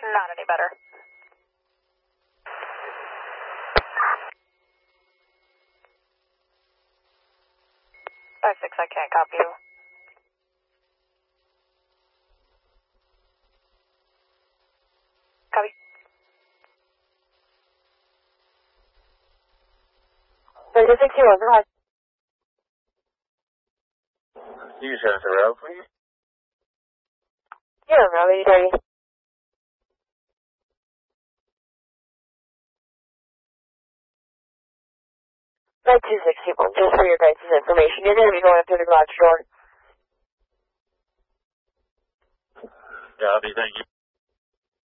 Not any better. 5-6, I can't copy you. Copy. 3661, go ahead. You send us a route, please? Yeah, Robbie, ready. Flight 261, just for your guys' information, you're going to be going up through the garage door. Copy, thank you.